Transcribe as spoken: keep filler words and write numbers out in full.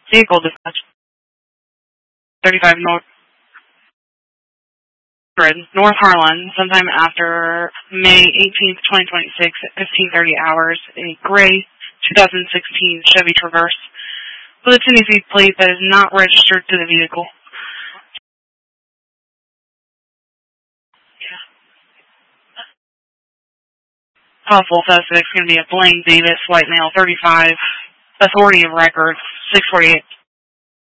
Vehicle dispatch. thirty-five North North Harlan, sometime after May eighteenth, twenty twenty-six at fifteen thirty hours, a gray two thousand sixteen Chevy Traverse with a Tennessee plate that is not registered to the vehicle. Possible suspect is going to be a Blaine Davis, white male, thirty-five, authority of record, six forty-eight